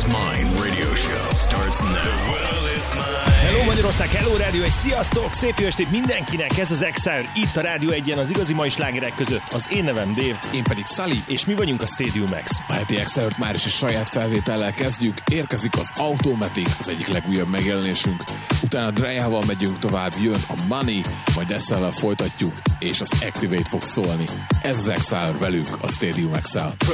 Mine radio show starts now. The world is mine. Hello Magyarország, hello rádió, egy sziasztok! Szép jó estét mindenkinek, ez az Exile, itt a Rádió 1-en az igazi mai slágerek között. Az én nevem Dave. Én pedig Sully. És mi vagyunk a Stadium X. A heti Exile-t már is a saját felvétellel kezdjük. Érkezik az Automatic, az egyik legújabb megjelenésünk. Utána Drejával megyünk tovább, jön a Money, majd Essel-lel folytatjuk, és az Activate fog szólni. Ez az Exile velünk, a Stadium Exile.